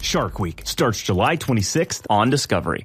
Shark Week starts July 26th on Discovery.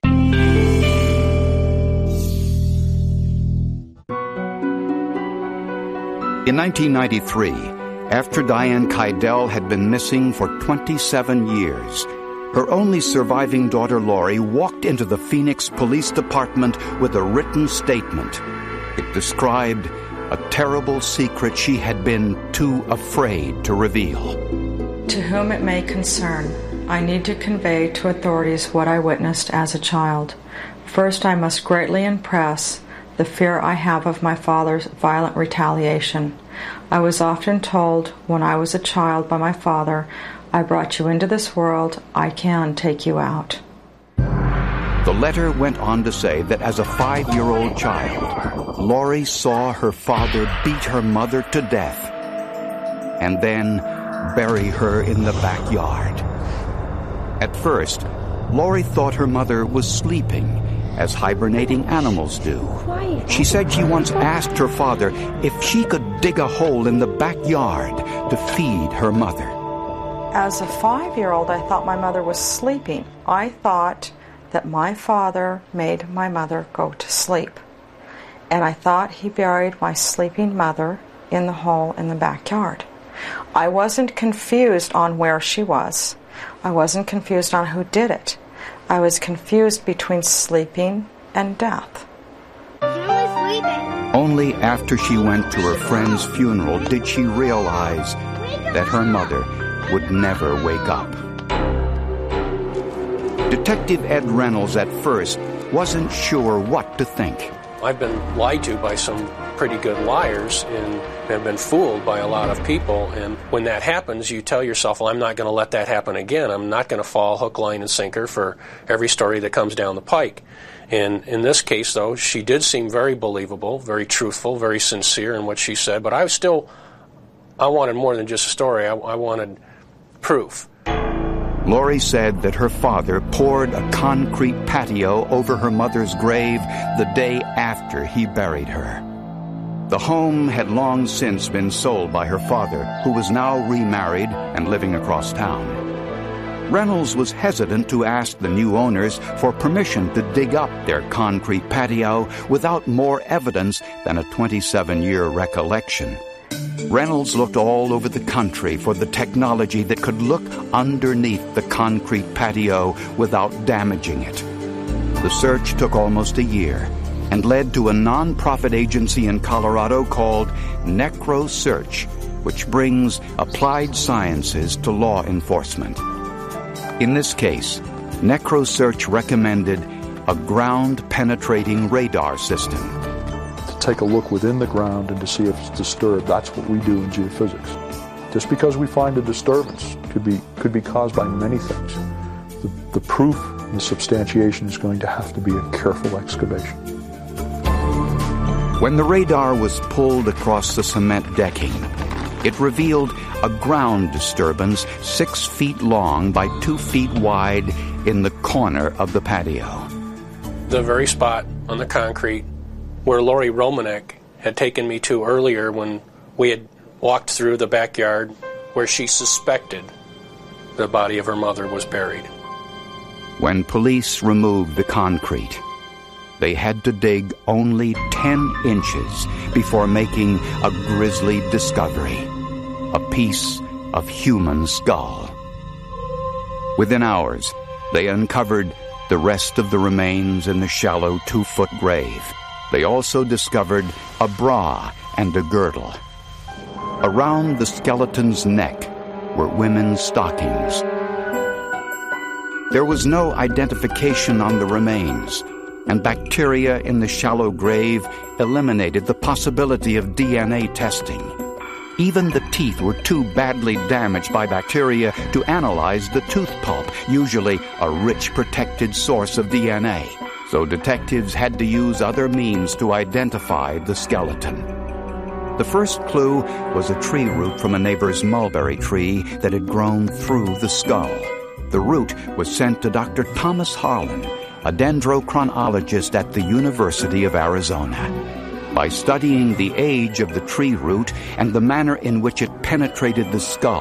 In 1993, after Diane Keidel had been missing for 27 years, her only surviving daughter, Lori, walked into the Phoenix Police Department with a written statement. It described a terrible secret she had been too afraid to reveal. To whom it may concern, I need to convey to authorities what I witnessed as a child. First, I must greatly impress the fear I have of my father's violent retaliation. I was often told when I was a child by my father, I brought you into this world, I can take you out. The letter went on to say that as a 5-year-old child, Lori saw her father beat her mother to death and then bury her in the backyard. At first, Lori thought her mother was sleeping, as hibernating animals do. She said she once asked her father if she could dig a hole in the backyard to feed her mother. As a 5-year-old, I thought my mother was sleeping. I thought that my father made my mother go to sleep. And I thought he buried my sleeping mother in the hole in the backyard. I wasn't confused on where she was. I wasn't confused on who did it. I was confused between sleeping and death. Only after she went to her friend's funeral did she realize that her mother would never wake up. Detective Ed Reynolds at first wasn't sure what to think. I've been lied to by some pretty good liars and have been fooled by a lot of people. And when that happens, you tell yourself, well, I'm not going to let that happen again. I'm not going to fall hook, line, and sinker for every story that comes down the pike. And in this case, though, she did seem very believable, very truthful, very sincere in what she said. But I wanted more than just a story. I wanted proof. Lori said that her father poured a concrete patio over her mother's grave the day after he buried her. The home had long since been sold by her father, who was now remarried and living across town. Reynolds was hesitant to ask the new owners for permission to dig up their concrete patio without more evidence than a 27-year recollection. Reynolds looked all over the country for the technology that could look underneath the concrete patio without damaging it. The search took almost a year and led to a non-profit agency in Colorado called NecroSearch, which brings applied sciences to law enforcement. In this case, NecroSearch recommended a ground-penetrating radar system. Take a look within the ground and to see if it's disturbed. That's what we do in geophysics. Just because we find a disturbance could be caused by many things. The proof and the substantiation is going to have to be a careful excavation. When the radar was pulled across the cement decking, it revealed a ground disturbance 6 feet long by 2 feet wide in the corner of the patio. The very spot on the concrete where Lori Romanek had taken me to earlier when we had walked through the backyard where she suspected the body of her mother was buried. When police removed the concrete, they had to dig only 10 inches before making a grisly discovery, a piece of human skull. Within hours, they uncovered the rest of the remains in the shallow 2-foot grave. They also discovered a bra and a girdle. Around the skeleton's neck were women's stockings. There was no identification on the remains, and bacteria in the shallow grave eliminated the possibility of DNA testing. Even the teeth were too badly damaged by bacteria to analyze the tooth pulp, usually a rich protected source of DNA. So detectives had to use other means to identify the skeleton. The first clue was a tree root from a neighbor's mulberry tree that had grown through the skull. The root was sent to Dr. Thomas Harlan, a dendrochronologist at the University of Arizona. By studying the age of the tree root and the manner in which it penetrated the skull,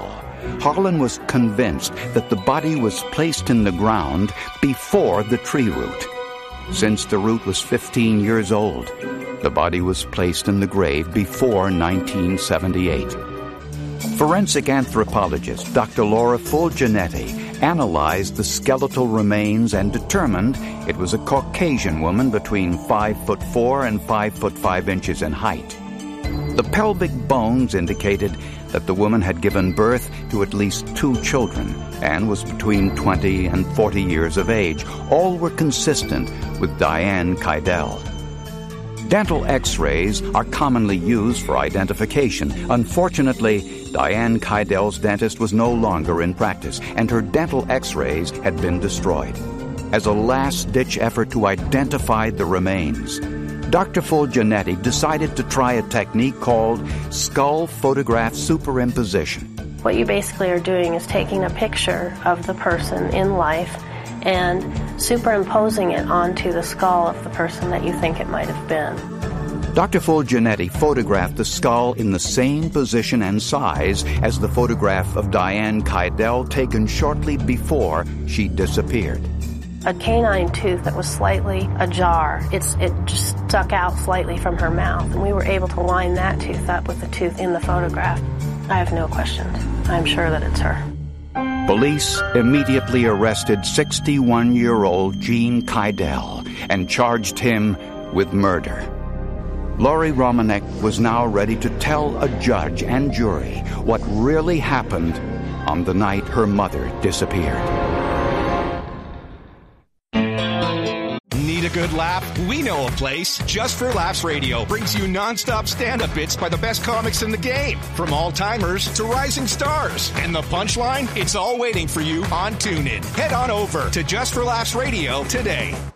Harlan was convinced that the body was placed in the ground before the tree root. Since the root was 15 years old, the body was placed in the grave before 1978. Forensic anthropologist Dr. Laura Fulginetti analyzed the skeletal remains and determined it was a Caucasian woman between 5'4" and 5'5" in height. The pelvic bones indicated that the woman had given birth to at least 2 children and was between 20 and 40 years of age. All were consistent with Diane Keidel. Dental x-rays are commonly used for identification. Unfortunately, Diane Keidel's dentist was no longer in practice, and her dental x-rays had been destroyed. As a last-ditch effort to identify the remains, Dr. Fulginetti decided to try a technique called skull photograph superimposition. What you basically are doing is taking a picture of the person in life and superimposing it onto the skull of the person that you think it might have been. Dr. Fulginetti photographed the skull in the same position and size as the photograph of Diane Keidel taken shortly before she disappeared. A canine tooth that was slightly ajar. It just stuck out slightly from her mouth, and we were able to line that tooth up with the tooth in the photograph. I have no questions. I'm sure that it's her. Police immediately arrested 61-year-old Gene Keidel and charged him with murder. Laurie Romanek was now ready to tell a judge and jury what really happened on the night her mother disappeared. Need a good laugh? We know a place. Just for Laughs Radio brings you non-stop stand-up bits by the best comics in the game, from all-timers to rising stars. And the punchline? It's all waiting for you on TuneIn. Head on over to Just for Laughs Radio today.